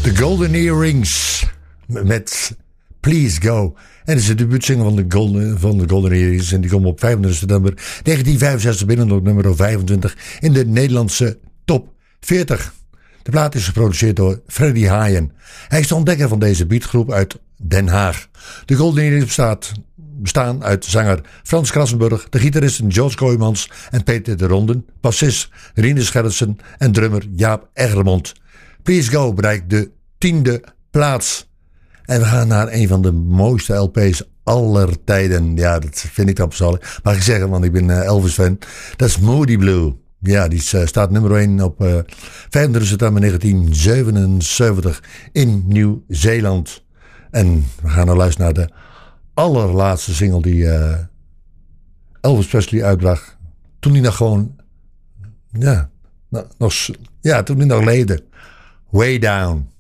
The Golden Earrings met Please Go. En dat is de debuutsingle van de Golden Earrings. En die komt op 25 september 1965 binnen op nummer 25 in de Nederlandse top 40. De plaat is geproduceerd door Freddy Haaien. Hij is de ontdekker van deze beatgroep uit Den Haag. De Golden Earrings bestaan uit zanger Frans Krassenburg, de gitaristen George Kooijmans en Peter de Ronden, bassist Rinus Gerritsen en drummer Jaap Egermond. Please Go bereikt de 10e plaats. En we gaan naar een van de mooiste LP's aller tijden. Ja, dat vind ik dan persoonlijk. Mag ik zeggen, want ik ben Elvis-fan. Dat is Moody Blue. Ja, die staat nummer 1 op 25 september 1977 in Nieuw-Zeeland. En we gaan nou luisteren naar de allerlaatste single die Elvis Presley uitbracht. Toen hij nog gewoon... toen hij nog leefde. Way Down.